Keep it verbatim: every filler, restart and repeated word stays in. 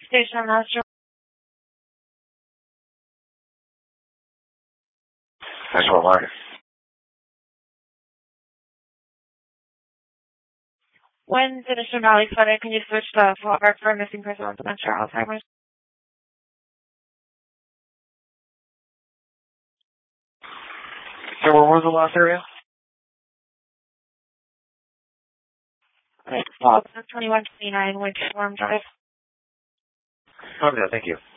station, Master. Central Line. When Citizen Valley Clinic, can you switch the fallback for a missing person with dementia or Alzheimer's? So where was the last area? Okay, Fox, twenty-one twenty-nine Winter Storm Drive. Okay, thank you.